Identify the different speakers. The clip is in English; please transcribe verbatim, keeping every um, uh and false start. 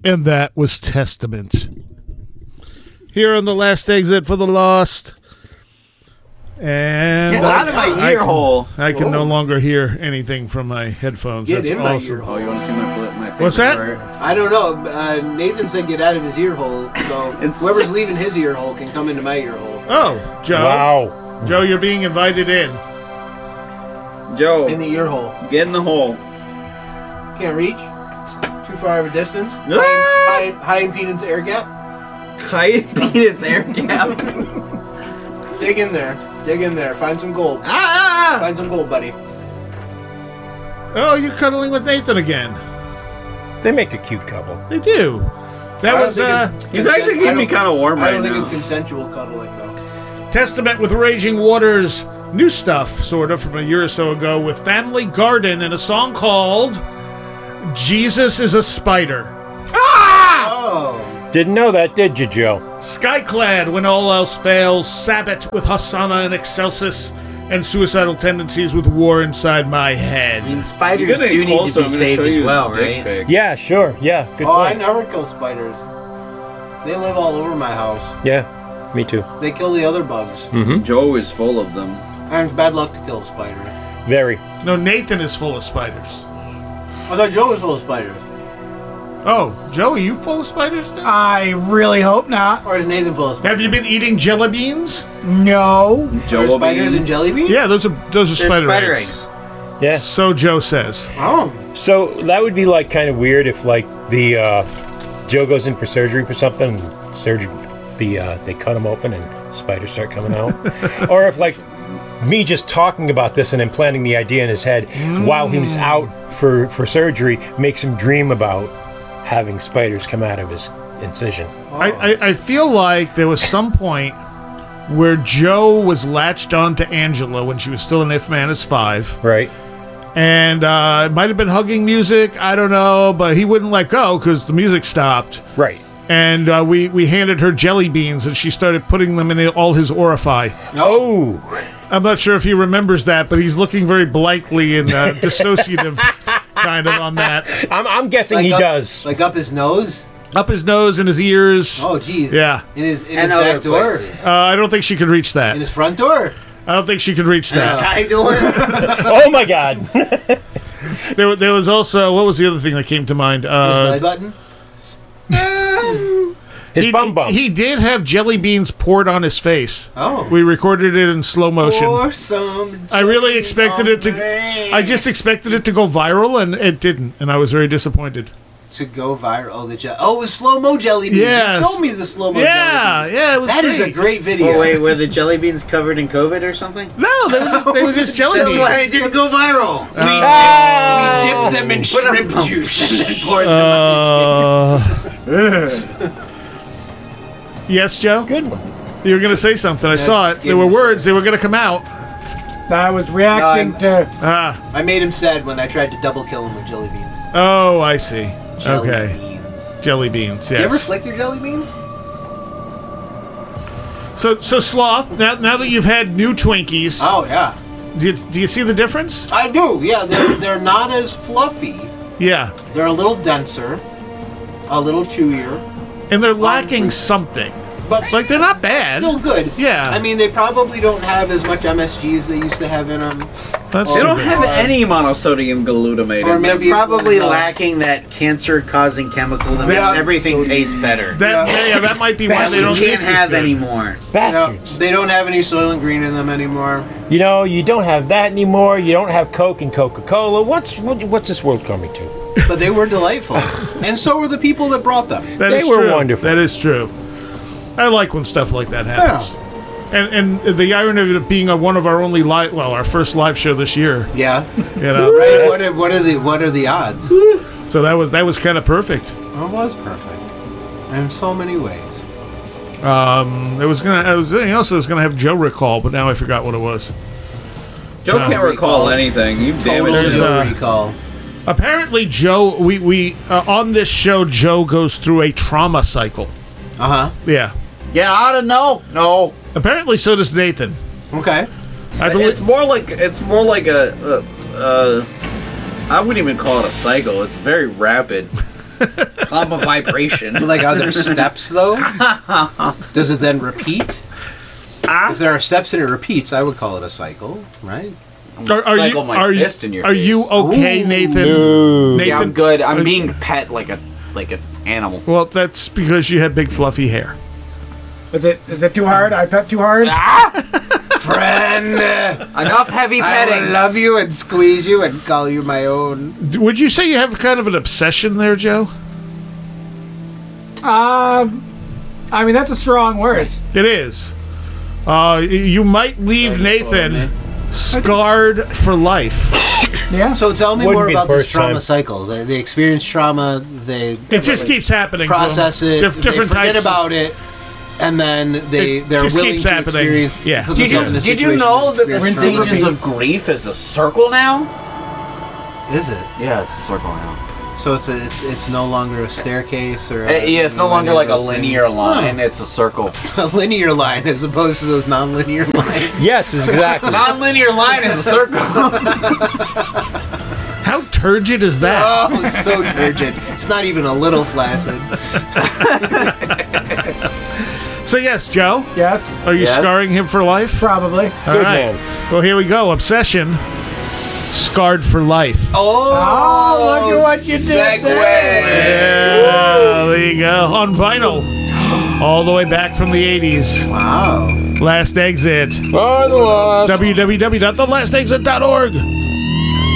Speaker 1: And that was Testament. Here on the last exit for the Lost. And
Speaker 2: Get out of my ear hole.
Speaker 1: I can Whoa. no longer hear anything from my headphones.
Speaker 3: Get
Speaker 1: That's
Speaker 3: in my
Speaker 1: awesome.
Speaker 3: ear hole.
Speaker 2: Oh, you want to see my, my favorite
Speaker 1: What's that?
Speaker 2: part?
Speaker 3: I don't know. Uh, Nathan said get out of his ear hole, so whoever's leaving his ear hole can come into my ear hole.
Speaker 1: Oh, Joe.
Speaker 4: Wow.
Speaker 1: Joe, you're being invited in.
Speaker 2: Joe.
Speaker 3: In the ear hole.
Speaker 2: Get in the hole.
Speaker 3: Can't reach. Too far of a distance.
Speaker 2: Ah!
Speaker 3: High, high, high impedance air gap.
Speaker 2: High impedance air gap.
Speaker 3: Dig in there. Dig in there. Find some gold.
Speaker 2: Ah!
Speaker 3: Find some gold, buddy.
Speaker 1: Oh, you're cuddling with Nathan again.
Speaker 4: They make a cute couple.
Speaker 1: They do. That
Speaker 3: I don't
Speaker 1: was
Speaker 3: think
Speaker 1: uh,
Speaker 3: it's
Speaker 2: He's
Speaker 3: consent-
Speaker 2: actually
Speaker 3: I
Speaker 2: getting me
Speaker 3: don't-
Speaker 2: kind of warm
Speaker 3: I
Speaker 2: right
Speaker 3: don't think
Speaker 2: now.
Speaker 3: it's consensual cuddling, though.
Speaker 1: Testament with Raging Waters. New stuff, sort of, from a year or so ago with Family Garden and a song called Jesus is a Spider. Ah!
Speaker 3: Oh.
Speaker 4: Didn't know that, did you, Joe?
Speaker 1: Skyclad, When All Else Fails, Sabbath with Hosanna and Excelsis, and Suicidal Tendencies with War Inside My Head.
Speaker 5: I mean, spiders
Speaker 2: You're
Speaker 5: do
Speaker 2: getting
Speaker 5: need
Speaker 2: close,
Speaker 5: to
Speaker 2: I'm
Speaker 5: be
Speaker 2: gonna
Speaker 5: saved
Speaker 2: show
Speaker 5: as
Speaker 2: you
Speaker 5: well,
Speaker 2: the dick
Speaker 5: right?
Speaker 2: pic.
Speaker 4: Yeah, sure. Yeah, good
Speaker 3: Oh, I
Speaker 4: point.
Speaker 3: never kill spiders. They live all over my house.
Speaker 4: Yeah, me too.
Speaker 3: They kill the other bugs.
Speaker 4: Mm-hmm.
Speaker 2: Joe is full of them.
Speaker 3: And it's bad luck to kill a spider.
Speaker 4: Very.
Speaker 1: No, Nathan is full of spiders.
Speaker 3: I thought Joe was full of spiders.
Speaker 1: Oh, Joe, are you full of spiders now?
Speaker 6: I really hope not.
Speaker 3: Or is Nathan full of spiders?
Speaker 1: Have you been eating jelly beans?
Speaker 6: No.
Speaker 3: Are there spiders and jelly beans?
Speaker 1: Yeah, those are those are
Speaker 5: They're
Speaker 1: spider,
Speaker 5: spider
Speaker 1: eggs.
Speaker 5: eggs.
Speaker 4: Yeah.
Speaker 1: So Joe says.
Speaker 3: Oh.
Speaker 4: So that would be like kind of weird if like the uh, Joe goes in for surgery for something, and surgery, the uh, they cut him open and spiders start coming out, or if like me just talking about this and implanting the idea in his head mm. while he was out for for surgery makes him dream about having spiders come out of his incision.
Speaker 1: Oh. I, I I feel like there was some point where Joe was latched on to Angela when she was still in If Man Is Five.
Speaker 4: Right.
Speaker 1: And uh, it might have been hugging music, I don't know, but he wouldn't let go because the music stopped.
Speaker 4: Right.
Speaker 1: And uh, we, we handed her jelly beans, and she started putting them in all his orify.
Speaker 4: Oh!
Speaker 1: I'm not sure if he remembers that, but he's looking very blankly and uh, dissociative kind of on that.
Speaker 4: I'm, I'm guessing
Speaker 3: Like
Speaker 4: he
Speaker 3: up-
Speaker 4: does.
Speaker 3: Like up his nose?
Speaker 1: Up his nose and his ears.
Speaker 3: Oh, jeez.
Speaker 1: Yeah.
Speaker 3: In his, in his
Speaker 5: And other
Speaker 3: back door?
Speaker 5: places.
Speaker 1: Uh, I don't think she could reach that.
Speaker 3: In his front door?
Speaker 1: I don't think she could reach
Speaker 5: And a
Speaker 1: that.
Speaker 5: side door?
Speaker 4: Oh my God!
Speaker 1: There, there was also, what was the other thing that came to mind?
Speaker 3: His
Speaker 1: Uh,
Speaker 3: belly button?
Speaker 4: His
Speaker 1: he,
Speaker 4: bum bum.
Speaker 1: He did have jelly beans poured on his face.
Speaker 3: Oh.
Speaker 1: We recorded it in slow motion.
Speaker 3: Pour some
Speaker 1: I really
Speaker 3: jellies
Speaker 1: expected
Speaker 3: on
Speaker 1: it to.
Speaker 3: me.
Speaker 1: I just expected it to go viral, and it didn't, and I was very disappointed.
Speaker 3: To go viral. Oh, the je- oh, it was slow-mo jelly beans.
Speaker 1: Yes.
Speaker 3: You showed me the slow-mo
Speaker 1: Yeah,
Speaker 3: jelly beans.
Speaker 1: yeah, it was
Speaker 3: That is
Speaker 1: great.
Speaker 3: a great video.
Speaker 5: Oh, wait, were the jelly beans covered in COVID or something?
Speaker 1: No, they were just, they were just jelly
Speaker 5: That's
Speaker 1: beans.
Speaker 5: why it didn't go viral.
Speaker 3: We,
Speaker 1: Uh,
Speaker 3: dip, we dipped them in
Speaker 5: Put 'em
Speaker 3: shrimp
Speaker 5: on
Speaker 3: juice and then poured them on his face.
Speaker 1: Uh, yes, Joe?
Speaker 4: Good one.
Speaker 1: You were going to say something. I saw it.
Speaker 3: give
Speaker 1: There were
Speaker 3: him-
Speaker 1: words. They were going to come out.
Speaker 6: I was reacting
Speaker 3: No,
Speaker 6: to.
Speaker 1: Ah.
Speaker 3: I made him sad when I tried to double kill him with jelly beans.
Speaker 1: Oh, I see.
Speaker 3: Jelly
Speaker 1: Okay.
Speaker 3: beans.
Speaker 1: Jelly beans, yes.
Speaker 3: You ever flick your jelly beans?
Speaker 1: So, so Sloth, now, now that you've had new Twinkies,
Speaker 3: Oh, yeah.
Speaker 1: do, you, do you see the difference?
Speaker 3: I do, yeah. They're, they're not as fluffy.
Speaker 1: Yeah.
Speaker 3: They're a little denser, a little chewier.
Speaker 1: And they're lacking something.
Speaker 3: But
Speaker 1: Like, they're not bad.
Speaker 3: still good.
Speaker 1: Yeah.
Speaker 3: I mean, they probably don't have as much M S G as they used to have in them.
Speaker 1: That's
Speaker 2: They don't
Speaker 1: true.
Speaker 2: have any monosodium glutamate
Speaker 3: Or
Speaker 2: in them.
Speaker 3: maybe
Speaker 5: They're probably
Speaker 3: it was, uh,
Speaker 5: lacking that cancer-causing chemical that makes
Speaker 3: Yeah.
Speaker 5: everything taste better.
Speaker 1: That,
Speaker 3: Yeah.
Speaker 1: yeah, that might be why
Speaker 6: That's
Speaker 1: they
Speaker 5: you
Speaker 1: don't
Speaker 5: can't
Speaker 1: taste as
Speaker 5: have
Speaker 1: good.
Speaker 5: anymore.
Speaker 3: Yeah,
Speaker 4: Bastards.
Speaker 3: they don't have any Soylent Green in them anymore.
Speaker 4: You know, you don't have that anymore. You don't have Coke and Coca-Cola. What's what, what's this world coming to?
Speaker 3: But they were delightful. And so were the people that brought them.
Speaker 1: That
Speaker 4: They
Speaker 1: is
Speaker 4: were
Speaker 1: true.
Speaker 4: wonderful.
Speaker 1: That is true. I like when stuff like that happens. And and the irony of it being a, one of our only live, well, our first live show this year.
Speaker 3: Yeah.
Speaker 1: You know,
Speaker 3: Right? What are, what are the what are the odds?
Speaker 1: so that was that was kind of perfect.
Speaker 3: It was perfect. In so many ways.
Speaker 1: Um, it was gonna. I was you know, so I was gonna have Joe recall, but now I forgot what it was.
Speaker 2: Joe
Speaker 1: Uh,
Speaker 2: can't recall anything. You
Speaker 3: Total
Speaker 2: damaged
Speaker 1: There's,
Speaker 2: him.
Speaker 1: uh,
Speaker 3: no recall.
Speaker 1: Apparently, Joe, we we uh, on this show, Joe goes through a trauma cycle.
Speaker 3: Uh huh.
Speaker 1: Yeah.
Speaker 2: Yeah, I don't know. No.
Speaker 1: Apparently, so does Nathan.
Speaker 3: Okay.
Speaker 1: I believe.
Speaker 2: It's more like it's more like a, a, a I wouldn't even call it a cycle. It's very rapid. Clump of vibration.
Speaker 3: Like, are there steps though? Does it then repeat? If there are steps and it repeats, I would call it a cycle, right?
Speaker 1: Are, are you
Speaker 2: Cycle my
Speaker 1: are, you,
Speaker 2: fist in your
Speaker 1: are
Speaker 2: face.
Speaker 1: you okay,
Speaker 3: Ooh.
Speaker 1: Nathan?
Speaker 4: No.
Speaker 1: Nathan?
Speaker 2: Yeah, I'm good. I'm
Speaker 1: are-
Speaker 2: being pet like a like an animal.
Speaker 1: Well, that's because you had big fluffy hair.
Speaker 6: Is it is it too hard? I pet too hard?
Speaker 3: Friend, uh,
Speaker 2: Enough heavy
Speaker 3: I will
Speaker 2: petting.
Speaker 3: love you and squeeze you and call you my own.
Speaker 1: D- Would you say you have kind of an obsession there, Joe?
Speaker 6: Um, I mean that's a strong word.
Speaker 1: It is. Uh, y- you might leave Nathan scarred for life.
Speaker 6: Yeah.
Speaker 3: So tell me
Speaker 4: Wouldn't
Speaker 3: more
Speaker 4: be the
Speaker 3: about this
Speaker 4: first
Speaker 3: trauma
Speaker 4: time.
Speaker 3: cycle. They, they experience trauma, they
Speaker 1: It just keeps happening. to them.
Speaker 3: process it,
Speaker 1: Dif-
Speaker 3: they
Speaker 1: different
Speaker 3: forget
Speaker 1: types.
Speaker 3: about it, and then they,
Speaker 1: It
Speaker 3: they're
Speaker 1: just
Speaker 3: willing
Speaker 1: keeps
Speaker 3: to
Speaker 1: happening.
Speaker 3: experience
Speaker 1: Yeah.
Speaker 3: put
Speaker 2: Did
Speaker 3: themselves
Speaker 2: you
Speaker 3: in a
Speaker 2: did you
Speaker 3: situation
Speaker 2: know
Speaker 3: to
Speaker 2: that the
Speaker 3: experience
Speaker 6: Rinse and
Speaker 2: stages
Speaker 6: repeat.
Speaker 2: of grief is a circle now?
Speaker 3: trauma. Is it?
Speaker 2: Yeah, it's a circle now.
Speaker 3: So it's a, it's it's no longer a staircase or
Speaker 2: Uh,
Speaker 3: a,
Speaker 2: yeah, it's
Speaker 3: you
Speaker 2: no
Speaker 3: know,
Speaker 2: longer
Speaker 3: any
Speaker 2: like
Speaker 3: of
Speaker 2: a
Speaker 3: those
Speaker 2: linear
Speaker 3: things.
Speaker 2: line. It's a circle.
Speaker 3: A linear line as opposed to those non-linear lines.
Speaker 4: Yes, exactly.
Speaker 2: Non-linear line is a circle.
Speaker 1: How turgid is that?
Speaker 3: Oh, so turgid. It's not even a little flaccid.
Speaker 1: So yes, Joe,
Speaker 6: Yes.
Speaker 1: are you
Speaker 2: Yes.
Speaker 1: scarring him for life?
Speaker 6: Probably.
Speaker 1: All
Speaker 4: Good
Speaker 1: right.
Speaker 4: man.
Speaker 1: Well, here we go. Obsession, scarred for life.
Speaker 3: Oh,
Speaker 6: Oh, look at what you did
Speaker 3: segue.
Speaker 1: Yeah, there you go. On vinyl, all the way back from the eighties.
Speaker 3: Wow.
Speaker 1: Last Exit.
Speaker 4: For the lost.
Speaker 1: w w w dot the last exit dot org.